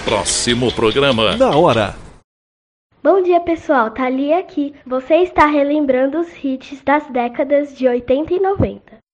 Próximo programa. Na hora. Bom dia, pessoal. Thalia aqui. Você está relembrando os hits das décadas de 80 e 90.